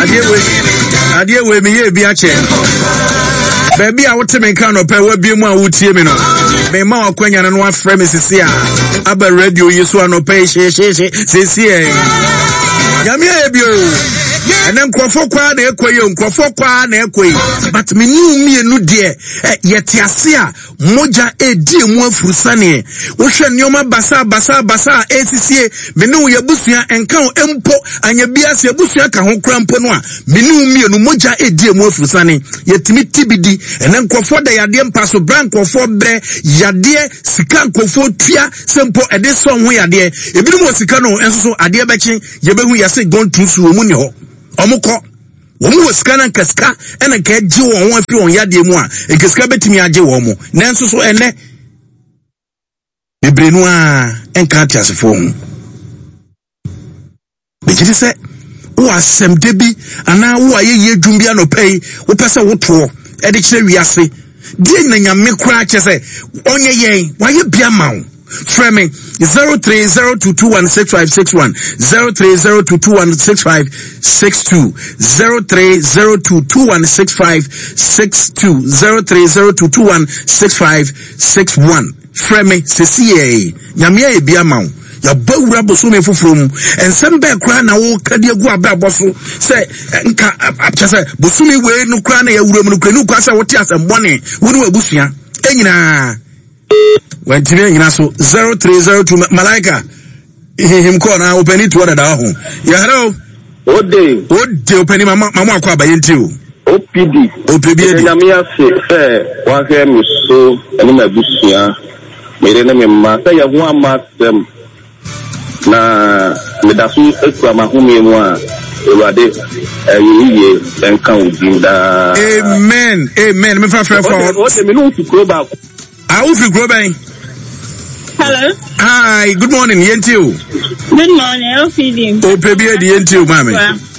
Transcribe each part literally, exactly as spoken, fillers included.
Adie we adie we me ye bi ache. Baby a wote me kan no pe wa bi mu a wotie me no. Me ma wakwanya no afre me sisi a. Aba radio yesu anope she she she sisi e. Nyame e bi o. And then Crawford kwa na ekwe Crawford kwa na ekwe but me ni mienu de yete ase a moja edi mu afurusane wo hwe nneoma basa basa basa esisie me ne wo yabusua enka empo anya biase yabusua ka ho kra mpo no a me ni mienu moja edi mu afurusane yetimi tibidi and then Crawford da yade mpaso brand Crawford bre yade sika Crawford tua sempo ede so ho yade ebinom wo sika no enso so ade beche yebehu yase gon tusu wo mu ni ho Omuko womu waskana kaska ena ka gye won won afi won yade mu a enkaska betimi agye won mu nanso so ene bebrenu a enka atiasefo hu bigidi se wo asem debi ana wo ayeye dwumbia no pei wo pese wo to e de kire wiase die na nyame kura che se onye yen waye bia mawo Framing zero three zero two two one six five six one zero three zero two two one six five six two zero three zero two two one six five six two zero three zero two two one six five six one Framing C C A Nyamia e bia mawo ya bawura bosume fofrom ensem be kra na wo kade agu ababo so se nka apchese bosume we no kra na ya wuram no kra no kwa se wote asembone wo no abusua enyina when today you know so zero three zero two Malaika him call na open it what da ho ya hello what day what day open mama mama akwa abayenti o O P D O P D na me ase se wa he me so eni na busia mere na me ma se ya ho amasem na me da so ekwa ma ho me mu a ewade ayiye enka udinda amen amen me fa fa for what me no to go back I will feel growing. Hello. Hi, good morning, Yentio. Good morning, I'll feed you. Oh, baby, the Yentio, mammy.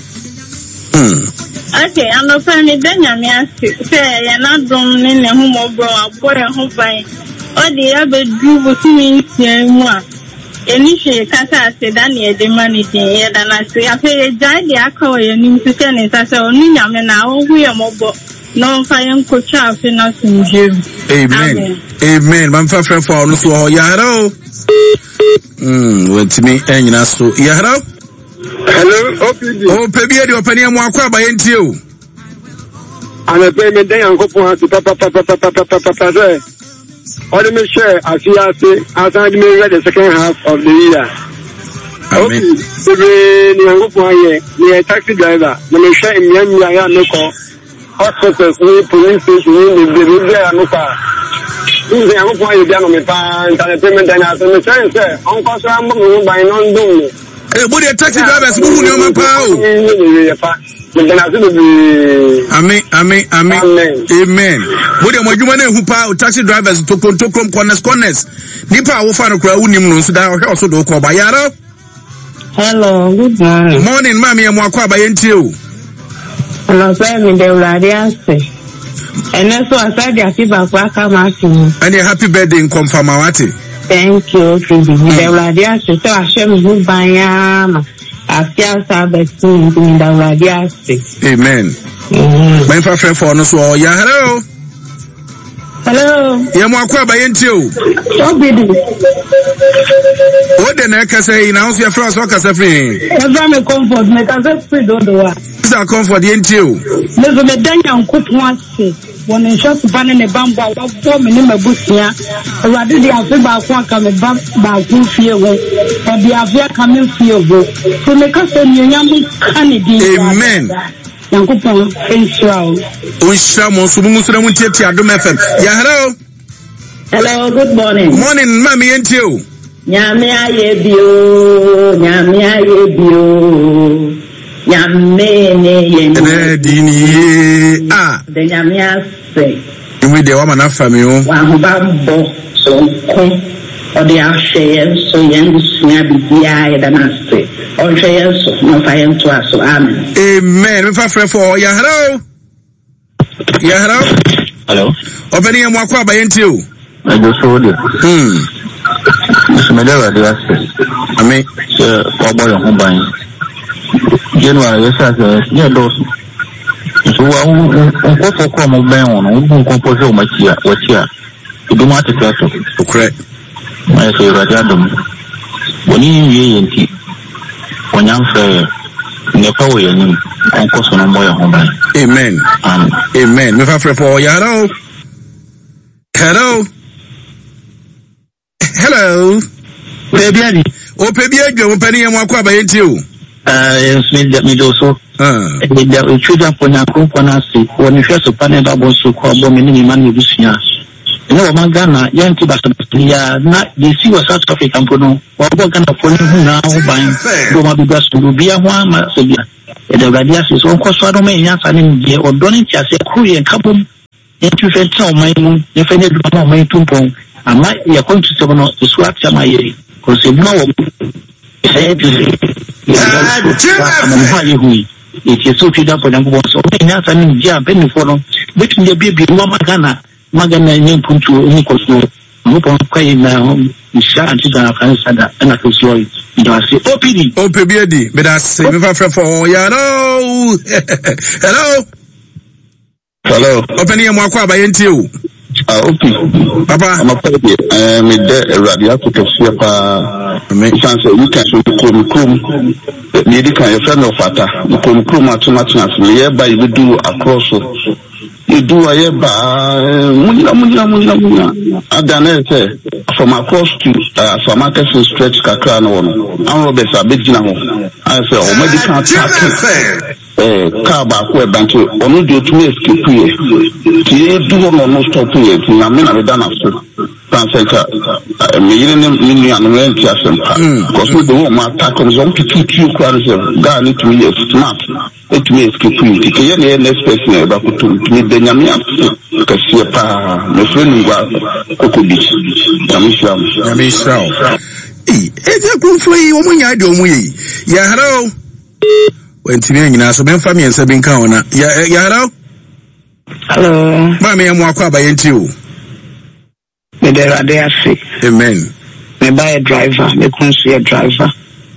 Hmm. Okay, I'm not funny, then I'm asking, say, you're not doing in the home of bro, a boy, a home by. Or the other do what you mean, more. Initially, Kata said, Danny, the money, yeah, and I say, I pay a giant, I call you, and to send it, I say, only I'm now, we are mobile. No fire coach out in us in June. Amen. Amen. Man fa fa for no so ya hello. Mm, went me and you so ya hello. Hello, O P D. Oh, baby, the open am akwa ba yenti o. Ana pe me den yankopon ati papa papa papa papa papa. All me share afia say asan me read the second half of the year. Amen. So ni yankopon aye, ni taxi driver, me share im yan ya no ko. Hospitals, police station, the media, no car. This is a point you don't me find and payment and as a sense, Uncle Sam by non doing. Hey, what the taxi drivers move on my power? Amen, amen, amen, amen. What the Majuman who power taxi drivers to control corners, corners. Nipa will find a crowd in so that also do call by Yaro. Hello, good morning. Morning, Mammy, and Wakwa by N T O. Hello, Sammy, they will adiante. And also, I said, I feel back, welcome, and a happy birthday in Confirmawati. Thank you, Phoebe. They will adiante. So I shall move by Yama. I feel Sabbath in the adiante. Amen. My friend for us all. Yeah, hello. Hello. Yeah, Mwakwa by N T O. What did you? What the neck say? Now, your first work as a friend. Every comfort, make us free, don't do what. This is comfort, the N T O. Never me done young cook once. When in shop ban in a bamboo, what form in a bush here. Rather, the Africa come a bump by two fear, or the Africa coming fear. So make us a new young candidate. Amen. Yankupon, Israel. Ushamo, Sumusram, Adom F M. Yeah, hello. Hello, good morning. Morning, Mammy and you. Nyamia Yebio, Nyamia Yebio, Yamene Yedini. Ah, the Nyamia say. You with the woman of family. Wambambo, so or the Ashayan, so young Snabi, than us say. Or Shayan, no fire to us, so amen. Amen. If I pray for ya, hello. Yeah, hello. Hello. Opening a Mwakwa by N T O. I just told you. Hmm. It's my dad. I mean, for boy on home buying. January, yes, sir. Yeah, those. So, I'm going to come on, I'm going to compose my chair, what's here. You do not take that. Okay. I say, Rajadum. When you ain't when I'm fair, never will Uncle Sonomoya home. Amen. Um, Amen. Me fa for hello. Hello. Hello. Baby, o pebi adwo mo pani yam akwa ba yenti o. Ah, yes, me me do so. Ah. Me da o chuda ponya ko kona si. Woni hwe so panel da bo so ko bo me ni ma na ebusua. Ene o magana yanti basa ya na de si wa South Africa mpono. Wa bo kana foni hu na ho ban. Do ma bi gaso do bia ho ama se bia. E da gadia si so ko so do me nya sa ni die o do ni ti ase ku ye kabom. Yanti fe tsa o mai mu, ye fe ne do ma o mai tumpon. Ama ya kontu se no so atya ma ye. Ko se bua wo it is so feed up on them. So, nothing, yeah, penny for them. But in the baby, Magana, Magana, name put to Nicholas. No point crying now. You shall until I can say that, and I can slow it. I say, O P D, O P D, but I say, if I for hello, hello, hello, open your mwakwa by N T U. Ah, okay. Papa, I'm a baby. Uh, me de radiator to see pa. Me chance you can so come come. Me di kan your friend of fata. You come come at much chance. Me here by you do across. You do a here by munya munya munya munya. Adana say from across to uh, from market stretch kakra no no. Am Roberts a big jina ho. I say o medical attack. Eh, car back where bantu onu di otumi escape here. Ti do no no stop here. Ti na me na me dana so. Tan center me yire ne ni anu en ti asempa. Because we do ma attack on some people to crowd say God need to be smart. It me escape here. Ti ye ne next person e ba ko to me de nyame ka sie pa me friend ngwa kokobich. Nyame sham. Nyame sham. Eh, e je ku fui o munya de o muyi. Ya hello. When Timmy na so ben family and seven count na ya ya hello hello ma me am akwa ba yenti o me there are there sick amen me buy a driver me kunsu a driver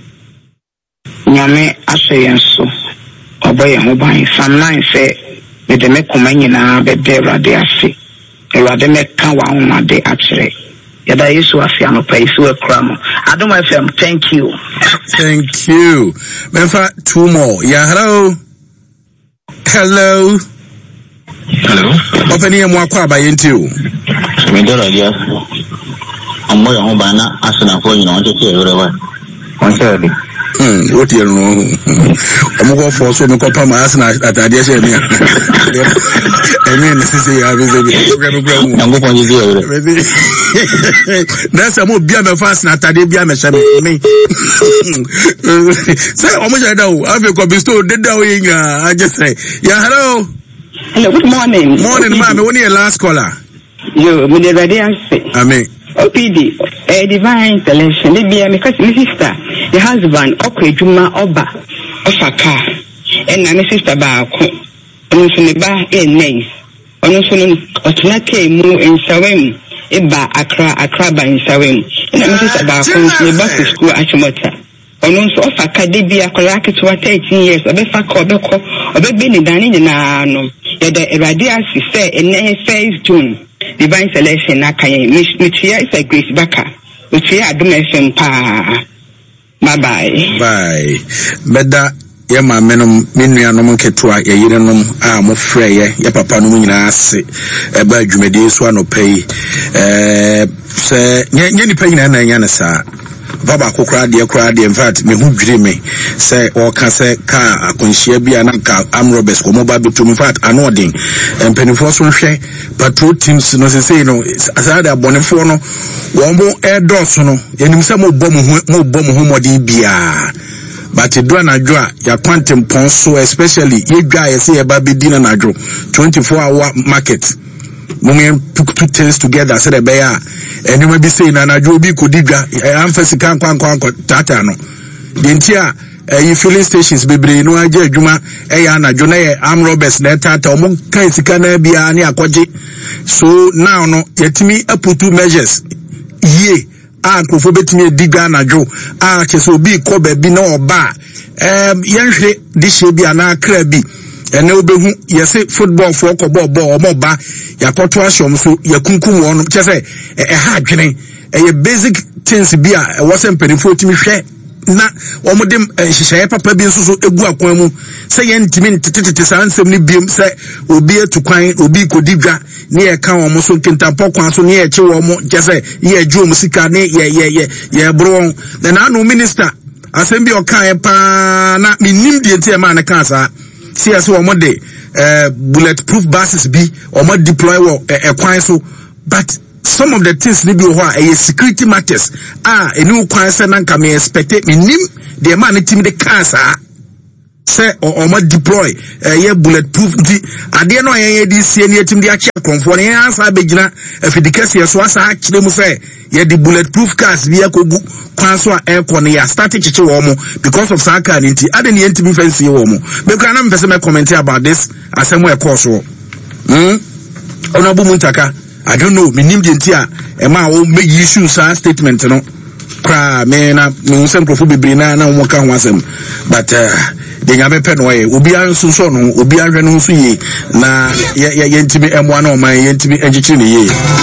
nyame ashe so oboye ho ban sam nine say me de me koma nyina be there are there sick e rade me kan wa ho ma de akere yada yesu afia no pa yesu akramo adom F M. Thank you thank you Memfa two more yeah hello hello hello open your mwakwa ba yenti o me do radio ambo ya ho ba na asena fo nyina on tete yore ba on say Hmm, what you know? I'm going for so many papa my asna at the idea. I mean, this is a I'm going to do that's a more beer fast at the beer machine. Say, how much I know? I've got bestowed dead away. I just say, yeah, hello. Hello, good morning. Morning, ma'am. When your last caller? You, with the radio. I mean. O P D, a divine selection. Maybe I'm because my sister, the husband, okay, Juma Oba, Osaka, and my sister Bako, and also the bar in Nays, and also Otunake Mu in Sawem, Eba Accra, Accra in Sawem, and my sister Bako, the back to school at Chimota. And also Osaka, they be a collector to eighteen years, or Befa Kobeko, or Bebini Dani, and no, the Radias say, and then says June. Divine selection na kanye michia is a grace baka michia adom F M pa bye bye bye beda ye ma menom menua no ketua ye yerenom a mo frɛ ye ye papa no nyina ase e ba adwumadi so anopai eh se nye nipa nyina na nya ne saa baba kokra de kokra de in fact me hu dwire me say o ka say ka akonhia bia na ka am Roberts ko mo ba betum in fact anodin empenifo so hwɛ patrol teams no say say no asada da bonefo no wo mo e dɔso no yenim sɛ mo bɔ mo mo bɔ mo ho modin bia but do na dwo a ya quantum pon so especially ye dwa ye say e ba be din na dwo twenty-four hour market moment put two things together said a bear and you may be saying na dwo bi ko digwa amfasi kan kwan kwan tata no dentia eh filling stations bebre no agye adwuma eh ya na dwo na ye am Roberts na tata o mo kan sika na bia ne akogye so now no yetimi aputu measures ye a nkrofo betimi ediga anadwo a kese obi ko ba bi na oba em yenhwe dihye bi ana akra bi ene obehu yese football for kobo bo omoba yakoto ashom so yakunkum won kese e ha adwene e basic things bi a e was emperifo timi hwe na omodem hyehyeye papa bi nso so egu akwan mu se ye ntimi ntetete sansem ni biem se obi atukwan obi kodidwa ne ye ka omo so nkintampo kwan so ne ye che wo mo kese ye adwo mo sika ne ye ye ye ye bro na na minister asem bi okan pa na minim die ntia ma na kan sa see as wo mo de eh bulletproof buses bi o mo deploy wo e kwan so but some of the things ni bi ho a security matters ah enu kwan se na nka me expect minim the man team the cars ah say o mo deploy eh ye bulletproof di ade no ye di sie ni team di a check konfo ne ansa begina afidikase ye so asa akire mu say ye di bulletproof cars bi akogu kwan so a aircon ya start chiche wo mo because of saka nti ade ne ntimi fancy wo mo me kwa na mpese me comment about this asemo e course wo hmm ona bu muntaka I don't know me nim de ntia e ma wo make issue sa statement no kra me na me nsem profo bebre na na wo ka ho asem but uh, de nya me pe no ye obi anso so no obi ahwe no nso yi na ye ye ntimi emo na o man ye ntimi engichi ne ye